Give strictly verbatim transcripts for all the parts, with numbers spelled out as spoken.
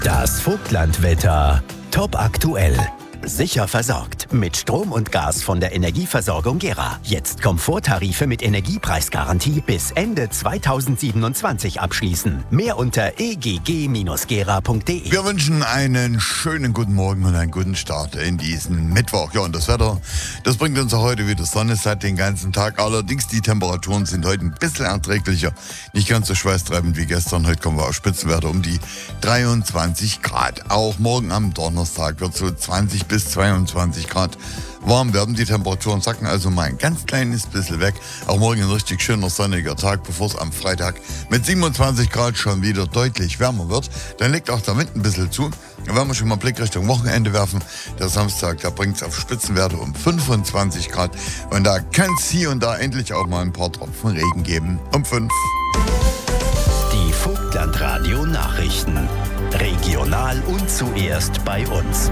Das Vogtlandwetter. Top aktuell. Sicher versorgt mit Strom und Gas von der Energieversorgung Gera. Jetzt Komforttarife mit Energiepreisgarantie bis Ende zweitausendsiebenundzwanzig abschließen. Mehr unter e g g Bindestrich gera punkt d e. Wir wünschen einen schönen guten Morgen und einen guten Start in diesen Mittwoch. Ja, und das Wetter, das bringt uns auch heute wieder Sonne seit den ganzen Tag. Allerdings die Temperaturen sind heute ein bisschen erträglicher. Nicht ganz so schweißtreibend wie gestern. Heute kommen wir auf Spitzenwerte um die dreiundzwanzig Grad. Auch morgen am Donnerstag wird so zwanzig bis zweiundzwanzig Grad warm werden. Die Temperaturen sacken also mal ein ganz kleines bisschen weg. Auch morgen ein richtig schöner sonniger Tag, bevor es am Freitag mit siebenundzwanzig Grad schon wieder deutlich wärmer wird. Dann legt auch der Wind ein bisschen zu. Dann werden wir schon mal einen Blick Richtung Wochenende werfen. Der Samstag, da bringt es auf Spitzenwerte um fünfundzwanzig Grad. Und da kann es hier und da endlich auch mal ein paar Tropfen Regen geben. Um fünf. Die Vogtlandradio Nachrichten. Regional und zuerst bei uns.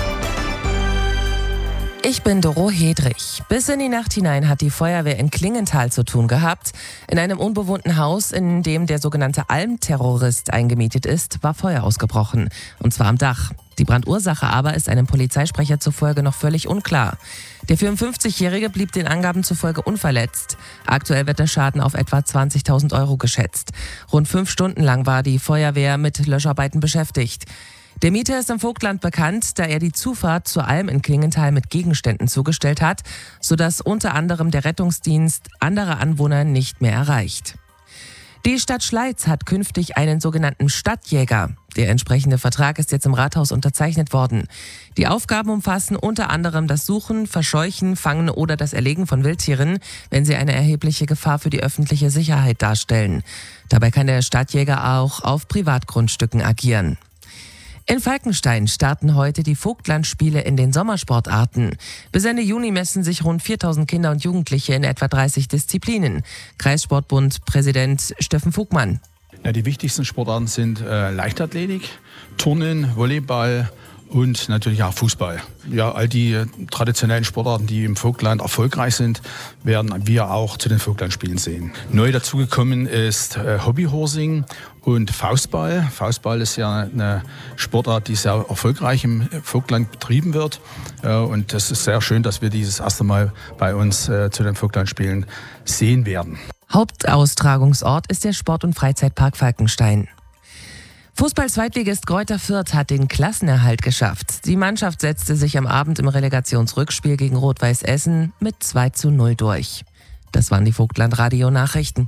Ich bin Doro Hedrich. Bis in die Nacht hinein hat die Feuerwehr in Klingenthal zu tun gehabt. In einem unbewohnten Haus, in dem der sogenannte Almterrorist eingemietet ist, war Feuer ausgebrochen. Und zwar am Dach. Die Brandursache aber ist einem Polizeisprecher zufolge noch völlig unklar. Der vierundfünfzigjährige blieb den Angaben zufolge unverletzt. Aktuell wird der Schaden auf etwa zwanzigtausend Euro geschätzt. Rund fünf Stunden lang war die Feuerwehr mit Löscharbeiten beschäftigt. Der Mieter ist im Vogtland bekannt, da er die Zufahrt zur Alm in Klingenthal mit Gegenständen zugestellt hat, sodass unter anderem der Rettungsdienst andere Anwohner nicht mehr erreicht. Die Stadt Schleiz hat künftig einen sogenannten Stadtjäger. Der entsprechende Vertrag ist jetzt im Rathaus unterzeichnet worden. Die Aufgaben umfassen unter anderem das Suchen, Verscheuchen, Fangen oder das Erlegen von Wildtieren, wenn sie eine erhebliche Gefahr für die öffentliche Sicherheit darstellen. Dabei kann der Stadtjäger auch auf Privatgrundstücken agieren. In Falkenstein starten heute die Vogtlandspiele in den Sommersportarten. Bis Ende Juni messen sich rund viertausend Kinder und Jugendliche in etwa dreißig Disziplinen. Kreissportbund-Präsident Steffen Vogtmann. Ja, die wichtigsten Sportarten sind äh, Leichtathletik, Turnen, Volleyball und natürlich auch Fußball. Ja, all die äh, traditionellen Sportarten, die im Vogtland erfolgreich sind, werden wir auch zu den Vogtlandspielen sehen. Neu dazugekommen ist äh, Hobbyhorsing und Faustball. Faustball ist ja eine Sportart, die sehr erfolgreich im Vogtland betrieben wird. Äh, und das ist sehr schön, dass wir dieses erste Mal bei uns äh, zu den Vogtlandspielen sehen werden. Hauptaustragungsort ist der Sport- und Freizeitpark Falkenstein. Fußball-Zweitligist Greuther Fürth hat den Klassenerhalt geschafft. Die Mannschaft setzte sich am Abend im Relegationsrückspiel gegen Rot-Weiß Essen mit zwei zu null durch. Das waren die Vogtland-Radio-Nachrichten.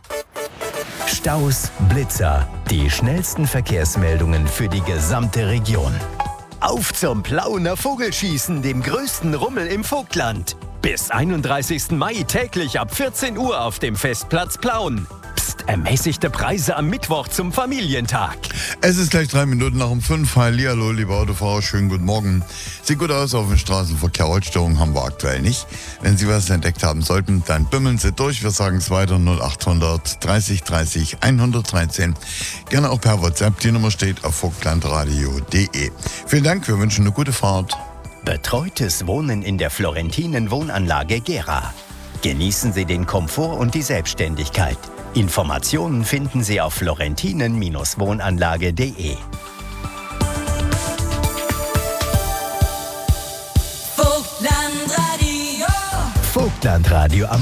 Staus, Blitzer. Die schnellsten Verkehrsmeldungen für die gesamte Region. Auf zum Plauener Vogelschießen, dem größten Rummel im Vogtland. Bis einunddreißigsten Mai täglich ab vierzehn Uhr auf dem Festplatz Plauen. Psst, ermäßigte Preise am Mittwoch zum Familientag. Es ist gleich drei Minuten nach um fünf. Hallihallo, liebe Autofahrer, schönen guten Morgen. Sieht gut aus auf dem Straßenverkehr. Holzstörungen haben wir aktuell nicht. Wenn Sie was entdeckt haben sollten, dann bimmeln Sie durch. Wir sagen es weiter, null achthundert dreißig dreißig hundertdreizehn. Gerne auch per WhatsApp. Die Nummer steht auf vogtlandradio punkt de. Vielen Dank, wir wünschen eine gute Fahrt. Betreutes Wohnen in der Florentinen Wohnanlage Gera. Genießen Sie den Komfort und die Selbstständigkeit. Informationen finden Sie auf florentinen Wohnanlage punkt de. Vogtlandradio. Vogtlandradio am